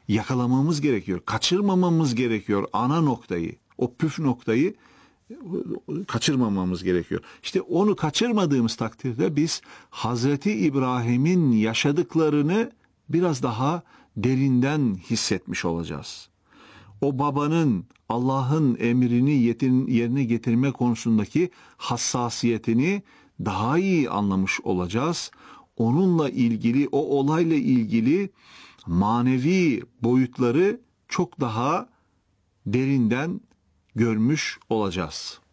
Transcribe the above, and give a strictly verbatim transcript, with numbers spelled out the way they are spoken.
yakalamamız gerekiyor. Kaçırmamamız gerekiyor ana noktayı. O püf noktayı kaçırmamamız gerekiyor. İşte onu kaçırmadığımız takdirde biz Hazreti İbrahim'in yaşadıklarını biraz daha derinden hissetmiş olacağız. O babanın Allah'ın emrini yerine getirme konusundaki hassasiyetini daha iyi anlamış olacağız. Onunla ilgili, o olayla ilgili manevi boyutları çok daha derinden görmüş olacağız.